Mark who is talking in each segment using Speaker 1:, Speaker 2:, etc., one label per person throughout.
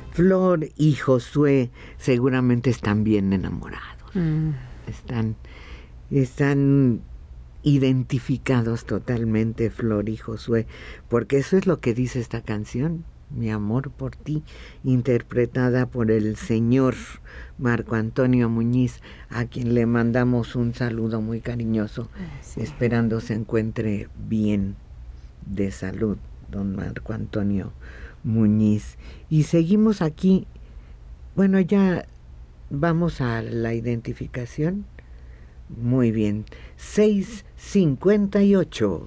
Speaker 1: Flor y Josué seguramente están bien enamorados. Están identificados totalmente, Flor y Josué, porque eso es lo que dice esta canción, Mi amor por ti, interpretada por el señor Marco Antonio Muñiz, a quien le mandamos un saludo muy cariñoso, esperando se encuentre bien de salud, don Marco Antonio Muñiz. Y seguimos aquí, bueno, ya vamos a la identificación. Muy bien, 6:58.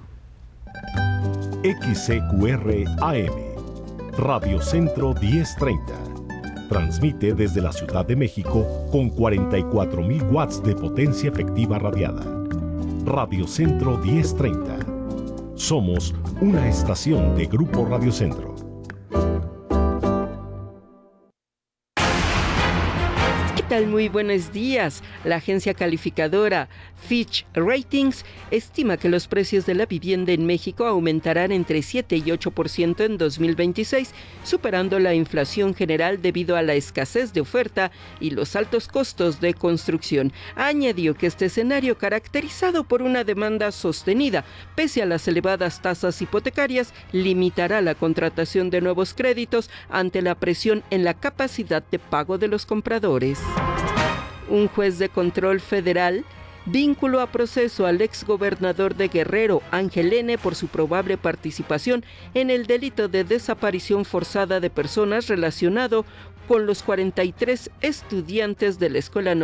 Speaker 2: XCQR AM, Radio Centro 1030. Transmite desde la Ciudad de México con 44,000 watts de potencia efectiva radiada. Radio Centro 1030. Somos una estación de Grupo Radio Centro.
Speaker 3: Muy buenos días. La agencia calificadora Fitch Ratings estima que los precios de la vivienda en México aumentarán entre 7 y 8% en 2026, superando la inflación general debido a la escasez de oferta y los altos costos de construcción. Añadió que este escenario, caracterizado por una demanda sostenida, pese a las elevadas tasas hipotecarias, limitará la contratación de nuevos créditos ante la presión en la capacidad de pago de los compradores. Un juez de control federal vinculó a proceso al exgobernador de Guerrero, Ángel N., por su probable participación en el delito de desaparición forzada de personas relacionado con los 43 estudiantes de la Escuela